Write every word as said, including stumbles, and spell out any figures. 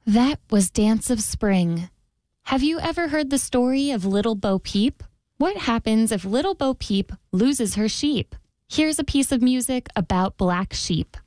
That was Dance of Spring. Have you ever heard the story of Little Bo Peep? What happens if Little Bo Peep loses her sheep? Here's a piece of music about black sheep.